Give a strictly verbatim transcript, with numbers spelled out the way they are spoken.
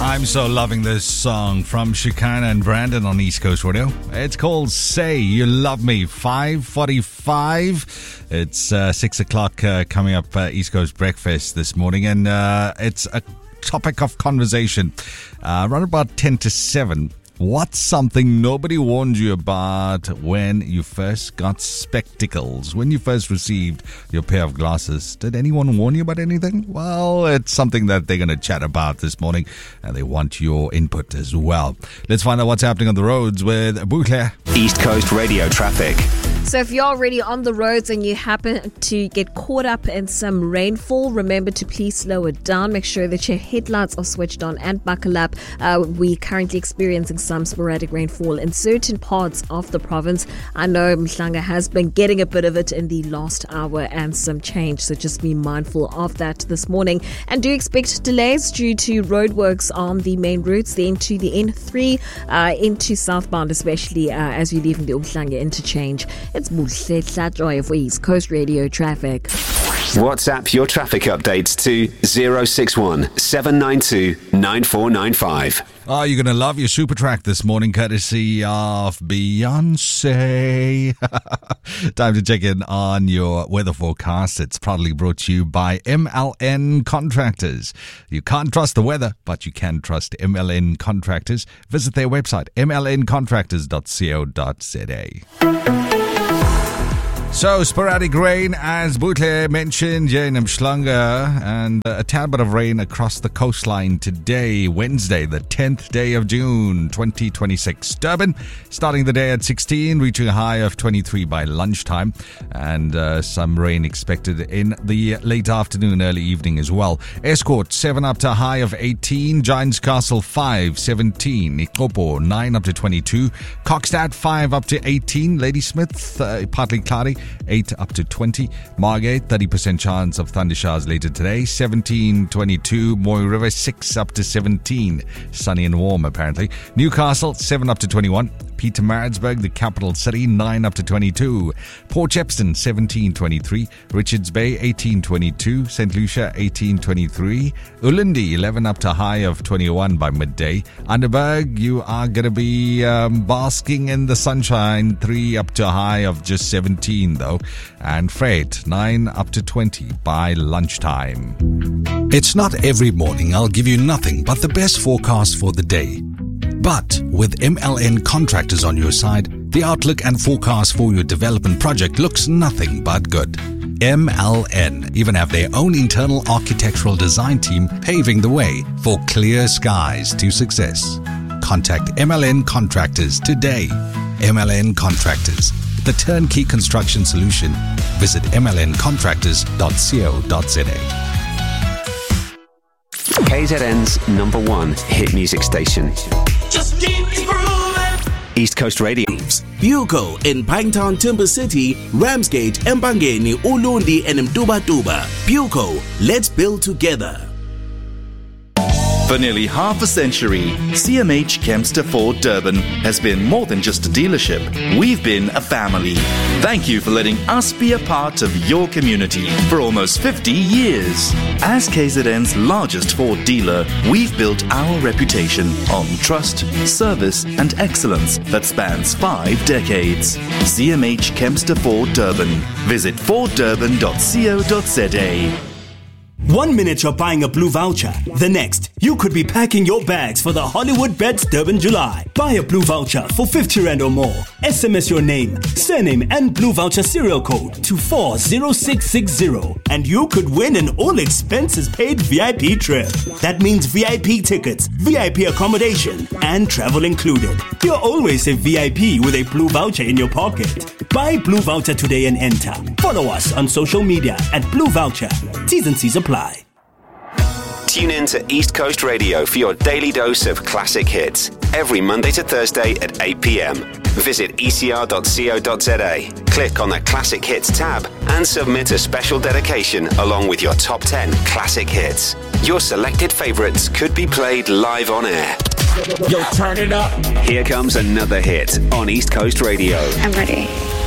I'm so loving this song from Shekinah and Brandon on East Coast Radio. It's called Say You Love Me. five forty-five. It's uh, six o'clock uh, coming up uh, East Coast Breakfast this morning. And uh, it's a topic of conversation uh, around about ten to seven. What's something nobody warned you about when you first got spectacles? When you first received your pair of glasses? Did anyone warn you about anything? Well, it's something that they're going to chat about this morning, and they want your input as well. Let's find out what's happening on the roads with Boucle. East Coast Radio traffic. So if you're already on the roads and you happen to get caught up in some rainfall, remember to please slow it down. Make sure that your headlights are switched on and buckle up. Uh, we're currently experiencing some sporadic rainfall in certain parts of the province. I know Mhlanga has been getting a bit of it in the last hour and some change, so just be mindful of that this morning. And do expect delays due to roadworks on the main routes, the into the N three, uh, into southbound, especially uh, as you're leaving the Mhlanga interchange. It's Buhle Tlajoy for East Coast Radio traffic. WhatsApp your traffic updates to zero six one seven nine two nine four nine five. Oh, you're going to love your super track this morning, courtesy of Beyonce. Time to check in on your weather forecast. It's proudly brought to you by M L N Contractors. You can't trust the weather, but you can trust M L N Contractors. Visit their website, m l n contractors dot co dot z a. So, sporadic rain, as Boutle mentioned, here in Mhlanga, and a tad bit of rain across the coastline today, Wednesday, the tenth day of June, twenty twenty-six. Durban, starting the day at sixteen, reaching a high of twenty-three by lunchtime, and uh, some rain expected in the late afternoon, early evening as well. Escort, seven up to a high of eighteen. Giants Castle, five, seventeen. Ikopo, nine up to twenty-two. Kokstad, five up to eighteen. Ladysmith, uh, partly cloudy, eight up to twenty. Margate, thirty percent chance of thunder showers later today, seventeen, twenty-two. Moy River, six up to seventeen. Sunny and warm, apparently. Newcastle, seven up to twenty-one. Pietermaritzburg, the capital city, nine up to twenty-two. Port Shepstone, seventeen, twenty-three. Richards Bay, eighteen, twenty-two. Saint Lucia, eighteen, twenty-three. Ulindi, eleven up to high of twenty-one by midday. Underberg, you are going to be um, basking in the sunshine, three up to a high of just seventeen though. And Freight, nine up to twenty by lunchtime. It's not every morning I'll give you nothing but the best forecast for the day. But with M L N Contractors on your side, the outlook and forecast for your development project looks nothing but good. M L N even have their own internal architectural design team paving the way for clear skies to success. Contact M L N Contractors today. M L N Contractors, the turnkey construction solution. Visit m l n contractors dot co dot z a. K Z N's number one hit music station. Just keep it grooving. East Coast Radio. Buco in Pinetown, Timber City, Ramsgate, Mbangeni, Ulundi, and Mtuba-Tuba. Buco, let's build together. For nearly half a century, C M H Kempster Ford Durban has been more than just a dealership. We've been a family. Thank you for letting us be a part of your community for almost fifty years. As K Z N's largest Ford dealer, we've built our reputation on trust, service, and excellence that spans five decades. C M H Kempster Ford Durban. Visit ford durban dot co dot z a. One minute you're buying a blue voucher. The next, you could be packing your bags for the Hollywood Bets Durban July. Buy a blue voucher for fifty rand or more. S M S your name, surname, and blue voucher serial code to four zero six six zero, and you could win an all-expenses-paid V I P trip. That means V I P tickets, V I P accommodation, and travel included. You're always a V I P with a blue voucher in your pocket. Buy blue voucher today and enter. Follow us on social media at blue voucher. T's and C's apply. Tune in to East Coast Radio for your daily dose of classic hits every Monday to Thursday at eight p.m. Visit e c r dot co dot z a, click on the Classic Hits tab, and submit a special dedication along with your top ten classic hits. Your selected favorites could be played live on air. Yo, turn it up. Here comes another hit on East Coast Radio. I'm ready.